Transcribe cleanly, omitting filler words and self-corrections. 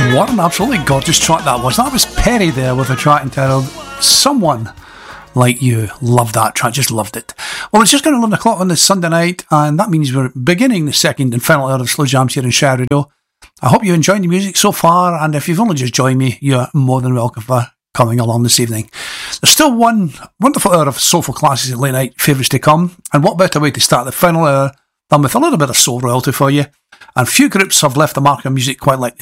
What an absolutely gorgeous track that was. That was Perry there with a track entitled Someone Like You. Loved that track, just loved it. Well, it's just going to 11 o'clock on this Sunday night, and that means we're beginning the second and final hour of Slow Jams here in Shire Radio. I hope you enjoyed the music so far, and if you've only just joined me, you're more than welcome for coming along this evening. There's still one wonderful hour of soulful classics and late night favourites to come, and what better way to start the final hour than with a little bit of soul royalty for you. And few groups have left the mark on music quite like